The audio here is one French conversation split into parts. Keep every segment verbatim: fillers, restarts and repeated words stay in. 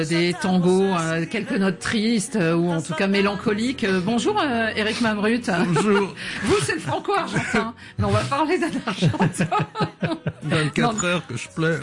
Des tangos, euh, quelques notes tristes euh, ou en tout cas mélancoliques. Euh, bonjour euh, Eric Mamrut. Bonjour. Vous c'est le franco-argentin, mais on va parler d'un argentin. vingt-quatre heures que je pleure.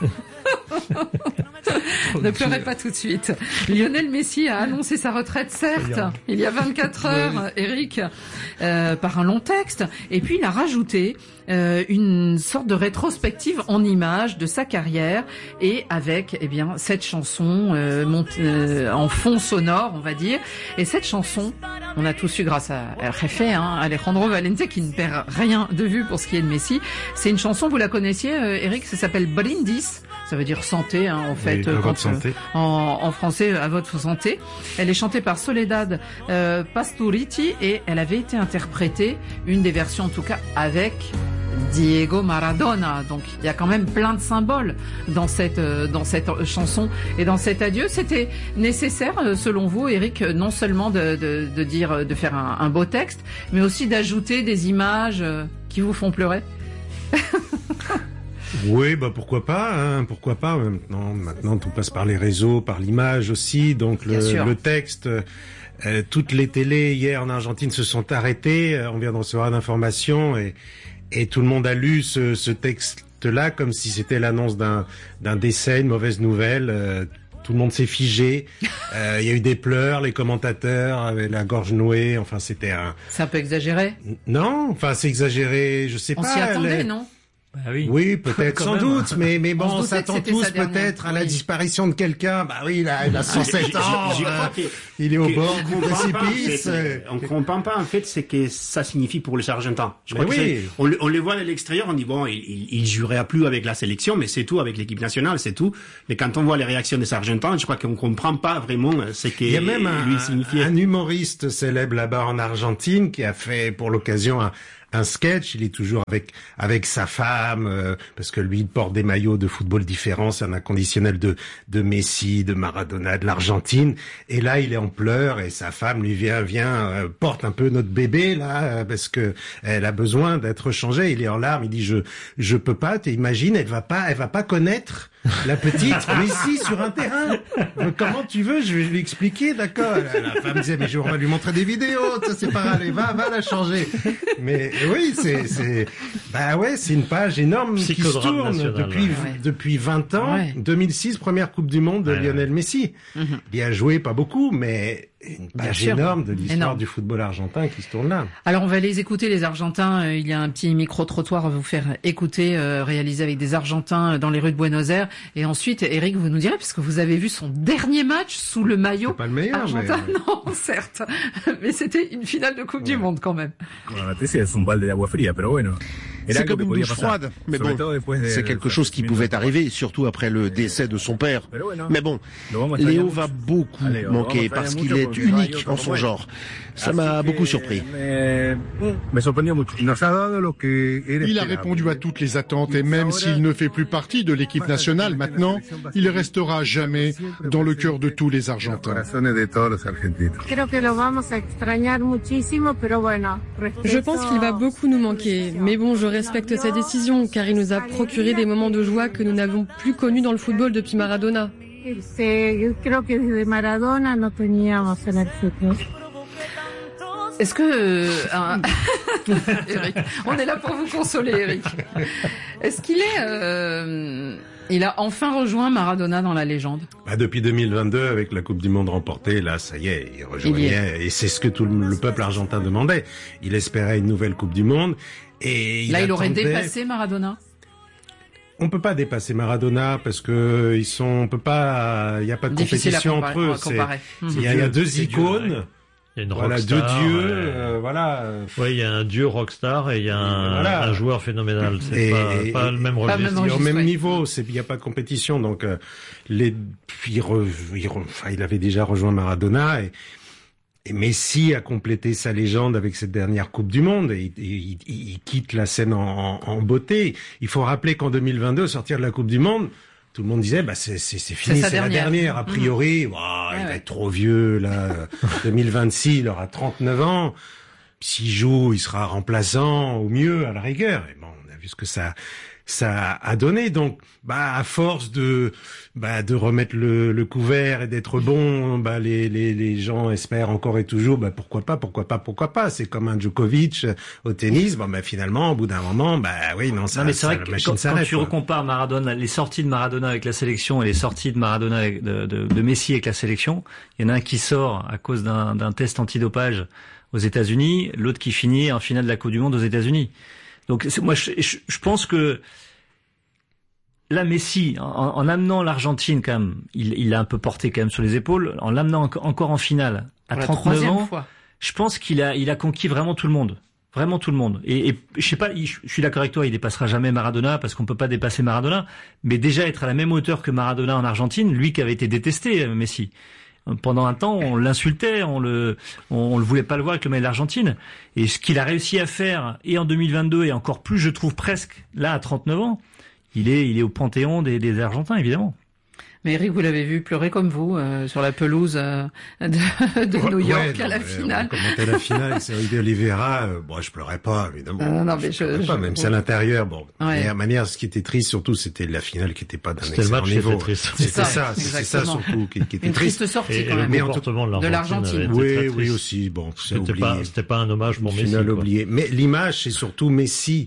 Ne pleurez pas tout de suite. Lionel Messi a annoncé sa retraite, certes, il y a vingt-quatre heures, Eric, euh, par un long texte. Et puis il a rajouté euh, une sorte de rétrospective en images de sa carrière et avec, eh bien, cette chanson euh, mont- euh, en fond sonore, on va dire. Et cette chanson, on a tous eu grâce à El Jefe, hein, Alejandro Valente, qui ne perd rien de vue pour ce qui est de Messi. C'est une chanson, vous la connaissiez, euh, Eric, ça s'appelle Brindis. Ça veut dire santé, hein, en fait, oui, euh, quand, santé. Euh, en, en français, à votre santé. Elle est chantée par Soledad euh, Pasturiti et elle avait été interprétée, une des versions en tout cas, avec Diego Maradona. Donc il y a quand même plein de symboles dans cette euh, dans cette chanson et dans cet adieu. C'était nécessaire, euh, selon vous, Eric, non seulement de, de, de dire, de faire un, un beau texte, mais aussi d'ajouter des images euh, qui vous font pleurer. Oui, bah pourquoi pas, hein, pourquoi pas. Maintenant, maintenant tout passe par les réseaux, par l'image aussi. Donc le, le texte, euh, toutes les télés hier en Argentine se sont arrêtées. On vient de recevoir l'information et et tout le monde a lu ce, ce texte-là comme si c'était l'annonce d'un d'un décès, une mauvaise nouvelle. Euh, Tout le monde s'est figé. Euh, il y a eu des pleurs, les commentateurs avaient la gorge nouée. Enfin, c'était un. C'est un peu exagéré. Non, enfin, c'est exagéré. Je sais On pas. s'y attendait, les... non? Bah oui, oui peut-être, sans même. doute, mais mais bon, on s'attend tous peut-être à la oui. disparition de quelqu'un. Bah oui, il a, il a cent sept ans, je, je, je euh, que, il est au que, bord du précipice. En fait, on comprend pas en fait ce que ça signifie pour les Argentins. Je crois mais que oui. on, on les voit à l'extérieur, on dit bon, il, il, il jouera plus avec la sélection, mais c'est tout, avec l'équipe nationale, c'est tout. Mais quand on voit les réactions des Argentins, je crois qu'on comprend pas vraiment ce que il y a même lui un, signifiait. un humoriste célèbre là-bas en Argentine qui a fait pour l'occasion un un sketch, il est toujours avec avec sa femme euh, parce que lui il porte des maillots de football différents, c'est un inconditionnel de de Messi, de Maradona, de l'Argentine, et là il est en pleurs et sa femme lui vient vient euh, porte un peu notre bébé là euh, parce que elle a besoin d'être changée, il est en larmes, il dit je je peux pas, t'imagines, elle va pas elle va pas connaître la petite Messi sur un terrain. Donc, comment tu veux, je vais lui expliquer, d'accord. La, la femme disait mais je vais lui montrer des vidéos, ça c'est pas grave, allez, va va la changer. Mais oui, c'est c'est bah ouais, c'est une page énorme qui se tourne national, depuis ouais. depuis vingt ans. Ouais. deux mille six, première Coupe du monde de ouais, Lionel ouais. Messi. Mm-hmm. Il a joué pas beaucoup, mais une page énorme de l'histoire énorme. du football argentin qui se tourne là. Alors on va les écouter, les Argentins. Euh, il y a un petit micro-trottoir à vous faire écouter, euh, réalisé avec des Argentins dans les rues de Buenos Aires. Et ensuite, Eric, vous nous direz, parce que vous avez vu son dernier match sous le maillot c'est pas le meilleur, argentin. Mais... Non, certes. Mais c'était une finale de Coupe ouais. du Monde quand même. C'est comme une douche froide, mais bon, c'est quelque chose qui pouvait arriver, surtout après le décès de son père. Mais bon, Léo va beaucoup manquer parce qu'il est unique en son genre. Ça m'a beaucoup surpris. Il a répondu à toutes les attentes et même s'il ne fait plus partie de l'équipe nationale maintenant, il restera à jamais dans le cœur de tous les Argentins. Je pense qu'il va beaucoup nous manquer, mais bon, je respecte sa décision car il nous a procuré des moments de joie que nous n'avons plus connus dans le football depuis Maradona. Est-ce que euh, un... Eric, on est là pour vous consoler, Eric. Est-ce qu'il est, euh... il a enfin rejoint Maradona dans la légende? Bah depuis deux mille vingt-deux, avec la Coupe du Monde remportée, là, ça y est, il rejoignait, et c'est ce que tout le, le peuple argentin demandait. Il espérait une nouvelle Coupe du Monde, et il là, il attendait... aurait dépassé Maradona. On peut pas dépasser Maradona parce que ils sont, on peut pas, il y a pas de difficile compétition comparer, entre eux. Mmh. Il y, y a deux icônes. Il y a une voilà, rockstar, deux dieux, ouais. euh, voilà. Oui, il y a un dieu rockstar et il y a un, voilà. un joueur phénoménal. C'est et, pas, et, pas le même registre. Même registre, au même ouais. niveau, c'est, il n'y a pas de compétition. Donc, euh, les, il, re, il, re, enfin, il avait déjà rejoint Maradona et, et Messi a complété sa légende avec cette dernière Coupe du Monde et, et, il, il quitte la scène en, en, en beauté. Il faut rappeler qu'en deux mille vingt-deux, au sortir de la Coupe du Monde, tout le monde disait bah c'est c'est c'est fini, c'est, c'est la dernière a priori. Mmh. Wow, ouais, il va ouais. être trop vieux là. deux mille vingt-six, il aura trente-neuf ans. S'il joue, il sera remplaçant au mieux à la rigueur. Et bon, on a vu ce que ça ça a donné. Donc, bah, à force de, bah, de remettre le, le couvert et d'être bon, bah, les, les, les gens espèrent encore et toujours, bah, pourquoi pas, pourquoi pas, pourquoi pas. C'est comme un Djokovic au tennis. Bon, bah, finalement, au bout d'un moment, bah, oui, non, ça, non, mais c'est ça, vrai la que machine quand, s'arrête. Quand tu recompares Maradona, les sorties de Maradona avec la sélection et les sorties de Maradona avec, de, de, de Messi avec la sélection, il y en a un qui sort à cause d'un, d'un test antidopage aux États-Unis, l'autre qui finit en finale de la Coupe du Monde aux États-Unis. Donc, c'est, moi, je, je, je pense que là, Messi, en, en amenant l'Argentine, quand même, il, il l'a un peu porté quand même sur les épaules, en l'amenant en, encore en finale à trente-neuf ans, fois. Je pense qu'il a, il a conquis vraiment tout le monde. Vraiment tout le monde. Et, et je sais pas, il, je suis d'accord avec toi, il dépassera jamais Maradona parce qu'on peut pas dépasser Maradona. Mais déjà être à la même hauteur que Maradona en Argentine, lui qui avait été détesté, Messi. Pendant un temps, on l'insultait, on le, on, on le voulait pas le voir avec le maillot de l'Argentine. Et ce qu'il a réussi à faire, et en deux mille vingt-deux, et encore plus, je trouve presque, là, à trente-neuf ans, il est, il est au panthéon des, des Argentins, évidemment. Mais Eric, vous l'avez vu pleurer comme vous euh, sur la pelouse euh, de, de New York ouais, non, à la finale. On commentait la finale, c'est Sergio Oliveira. Euh, bon, je pleurais pas, évidemment. Euh, non, mais je, je, je pas, je, même je... si à l'intérieur, bon. Ouais. De manière, ce qui était triste surtout, c'était la finale qui était pas d'un c'était excellent le match niveau. Qui était triste. C'était ça, ça, c'est ça surtout qui, qui était une triste. triste sortie et, quand et même. le comportement de l'Argentine. Oui, oui aussi. Bon, c'est c'était oublié. pas, c'était pas un hommage pour Messi. Finale oublié. Mais l'image, c'est surtout Messi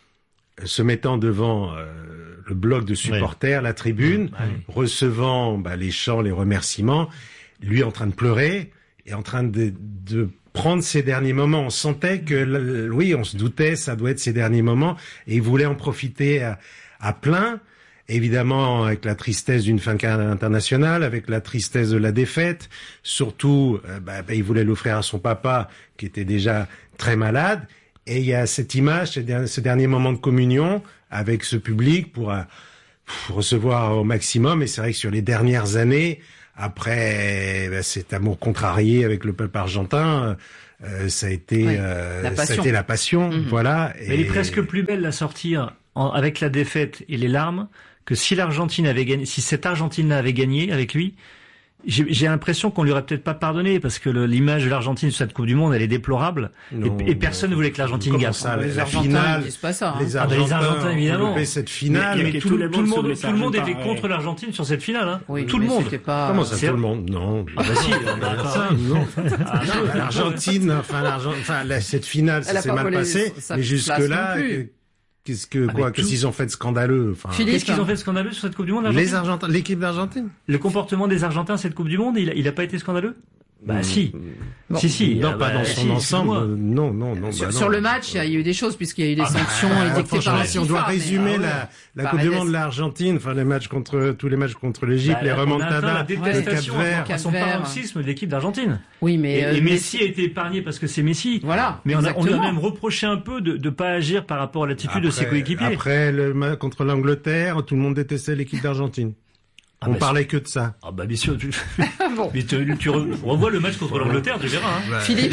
se mettant devant euh, le bloc de supporters, oui. la tribune, oui. recevant bah, les chants, les remerciements, lui en train de pleurer et en train de, de prendre ses derniers moments. On sentait que, oui, on se doutait, ça doit être ses derniers moments, et il voulait en profiter à, à plein. Évidemment, avec la tristesse d'une fin internationale, avec la tristesse de la défaite, surtout, euh, bah, bah, il voulait l'offrir à son papa, qui était déjà très malade. Et il y a cette image, ce dernier moment de communion avec ce public pour, euh, pour recevoir au maximum. Et c'est vrai que sur les dernières années, après bah, cet amour contrarié avec le peuple argentin, euh, ça a été, oui, euh, ça a été la passion. Mmh. Voilà. Et... Elle est presque plus belle à sortir en, avec la défaite et les larmes que si l'Argentine avait gagné, si cette Argentine avait gagné avec lui. J'ai, j'ai l'impression qu'on lui aurait peut-être pas pardonné parce que le, l'image de l'Argentine sur cette Coupe du Monde, elle est déplorable. Non, et, et personne ne voulait que l'Argentine gagne. Ça, les la Argentins finale, ils disent pas ça. Hein. Les Argentins, ah ben les Argentins évidemment. Cette finale, mais, mais, mais tout, tout, le tout le monde, tout le monde était ouais. contre l'Argentine sur cette finale. Hein. Oui, tout le monde. Pas... Comment ça, c'est... tout le monde? Non. Ah bah si. ça, non. Ah, non. L'Argentine, enfin, l'Argent... enfin, la, cette finale, ça s'est mal passé. Mais jusque là. Qu'est-ce que ah, quoi Qu'est-ce qu'ils ont fait de scandaleux enfin, Philippe, Qu'est-ce qu'ils ont fait de scandaleux sur cette Coupe du Monde Les Argentins, l'équipe d'Argentine. Le comportement des Argentins cette Coupe du Monde, il a, il a pas été scandaleux Bah mmh. si. Bon. Si si. Non, ah, pas bah, dans son si, ensemble. Euh, non, non, non. Sur, bah, non. sur le match, il y a eu des choses puisqu'il y a eu des ah, sanctions bah, et dictées par la Si on doit résumer mais, la, la bah, Coupe du Monde de l'Argentine, enfin les matchs contre tous les matchs contre l'Égypte, bah, les remontadas, la détestation à son paroxysme de l'équipe d'Argentine. Oui, mais et, euh, et Messi a été épargné parce que c'est Messi. Voilà. Mais on a, on lui a même reproché un peu de ne pas agir par rapport à l'attitude de ses coéquipiers. Après le match contre l'Angleterre, tout le monde détestait l'équipe d'Argentine. Ah on bah parlait que de ça. Ah bah bien sûr. Tu... bon. Mais tu, tu re... revois le match contre l'Angleterre, tu verras. Hein. Ouais. Philippe,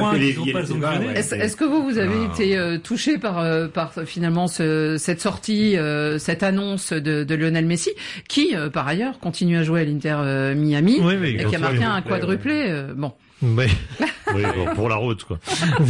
est-ce, est-ce, est-ce que vous vous avez ah. été euh, touché par euh, par finalement ce, cette sortie, euh, cette annonce de, de Lionel Messi, qui euh, par ailleurs continue à jouer à l'Inter euh, Miami oui, oui, et qui a marqué un quadruplé. Euh, bon. Mais oui, bon, pour la route quoi.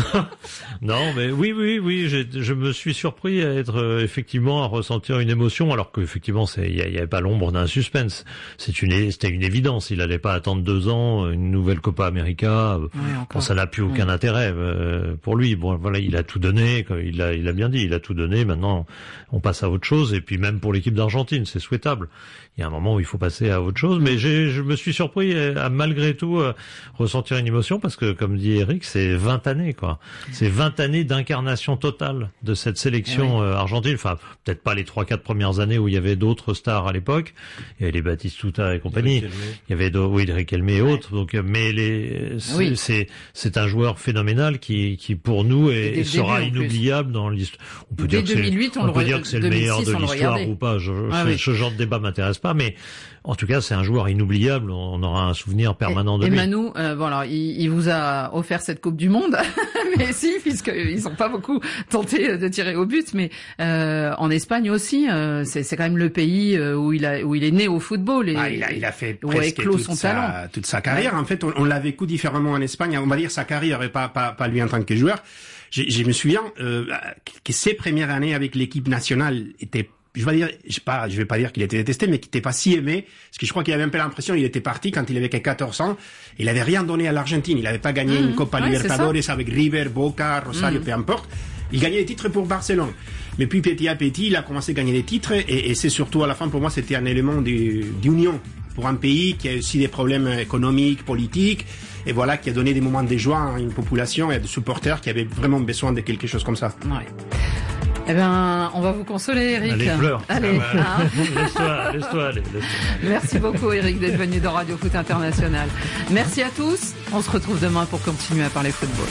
Non, mais oui, oui, oui, j'ai, je me suis surpris à être euh, effectivement à ressentir une émotion, alors qu'effectivement, c'est il y, y avait pas l'ombre d'un suspense. C'est une, c'était une évidence. Il allait pas attendre deux ans une nouvelle Copa América. Oui, bon, ça n'a plus aucun oui. intérêt euh, pour lui. Bon, voilà, il a tout donné. Il a, il a bien dit, il a tout donné. Maintenant, on passe à autre chose. Et puis même pour l'équipe d'Argentine, c'est souhaitable. Il y a un moment où il faut passer à autre chose. Mais j'ai, je me suis surpris à malgré tout à ressentir une émotion parce que, comme dit Eric, c'est vingt années, quoi. C'est vingt années d'incarnation totale de cette sélection oui. euh, argentine. Enfin, peut-être pas les trois, quatre premières années où il y avait d'autres stars à l'époque. Il y avait les Batistuta et compagnie. Il y avait d'autres, oui, Riquelme et autres. Donc, mais les, c'est, oui. c'est, c'est un joueur phénoménal qui, qui pour nous est, et sera début, inoubliable dans l'histoire. On peut Dès dire que deux mille huit, c'est, on, on le peut re... dire que c'est le meilleur de l'histoire ou pas. Je, ah, ce, oui. ce genre de débat m'intéresse pas, mais en tout cas, c'est un joueur inoubliable. On aura un souvenir permanent et, de et lui. Manu, euh, bon alors, il, il vous a pas offert cette Coupe du Monde, mais si, puisqu'ils ont pas beaucoup tenté de tirer au but. Mais euh, en Espagne aussi, euh, c'est, c'est quand même le pays où il a où il est né au football. Et, ah, il, a, il a fait où presque éclos toute, son sa, talent. toute sa carrière. Ouais. En fait, on, on l'a vécu différemment en Espagne. On va dire sa carrière et pas pas, pas lui en tant que joueur. Je, je me souviens euh, que ses premières années avec l'équipe nationale étaient, je vais dire, je sais pas, je vais pas dire qu'il était détesté, mais qu'il était pas si aimé, parce que je crois qu'il avait un peu l'impression, il était parti quand il avait que quatorze ans, il avait rien donné à l'Argentine, il avait pas gagné mmh, une Copa ouais, Libertadores avec River, Boca, Rosario, mmh. peu importe. Il gagnait des titres pour Barcelone. Mais puis petit à petit, il a commencé à gagner des titres, et, et c'est surtout à la fin, pour moi, c'était un élément d'union pour un pays qui a aussi des problèmes économiques, politiques, et voilà, qui a donné des moments de joie à une population et à des supporters qui avaient vraiment besoin de quelque chose comme ça. Ouais. Eh ben, on va vous consoler, Eric. Allez, pleure. Allez, ah bah, hein. laisse-toi, laisse-toi aller. Laisse-toi. Merci beaucoup, Eric, d'être venu dans Radio Foot International. Merci à tous. On se retrouve demain pour continuer à parler football.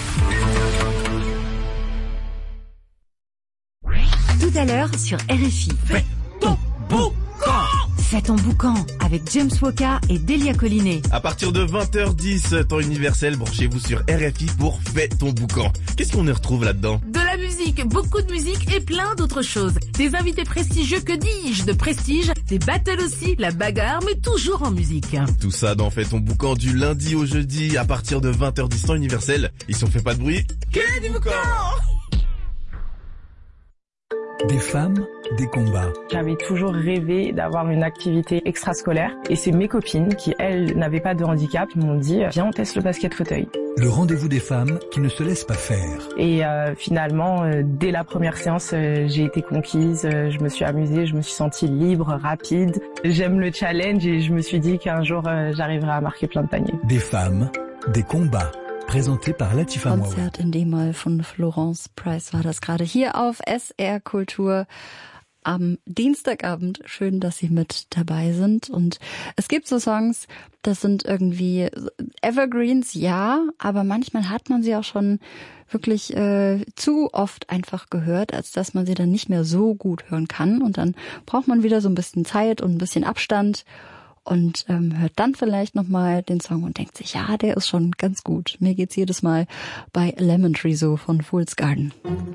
Tout à l'heure sur R F I. Fais ton boucan. Fais ton boucan avec James Woka et Delia Collinet. À partir de vingt heures dix, temps universel, branchez-vous sur R F I pour Fais ton boucan. Qu'est-ce qu'on y retrouve là-dedans? De la musique, beaucoup de musique et plein d'autres choses. Des invités prestigieux, que dis-je, de prestige, des battles aussi, la bagarre, mais toujours en musique. Tout ça dans Fais ton boucan du lundi au jeudi à partir de vingt heures dix, temps universel. Et si on fait pas de bruit, que du boucan! Des femmes, des combats. J'avais toujours rêvé d'avoir une activité extrascolaire et c'est mes copines qui, elles, n'avaient pas de handicap, qui m'ont dit « Viens, on teste le basket fauteuil ». Le rendez-vous des femmes qui ne se laissent pas faire. Et euh, finalement, euh, dès la première séance, euh, j'ai été conquise, euh, je me suis amusée, je me suis sentie libre, rapide. J'aime le challenge et je me suis dit qu'un jour, euh, j'arriverai à marquer plein de paniers. Des femmes, des combats. Präsentiert par Latifa Mauer. Konzert in D-Moll von Florence Price war das gerade hier auf S R Kultur am Dienstagabend. Schön, dass Sie mit dabei sind. Und es gibt so Songs, das sind irgendwie Evergreens, ja, aber manchmal hat man sie auch schon wirklich äh, zu oft einfach gehört, als dass man sie dann nicht mehr so gut hören kann. Und dann braucht man wieder so ein bisschen Zeit und ein bisschen Abstand. Und ähm, hört dann vielleicht nochmal den Song und denkt sich, ja, der ist schon ganz gut. Mir geht's jedes Mal bei Lemon Tree so von Fool's Garden.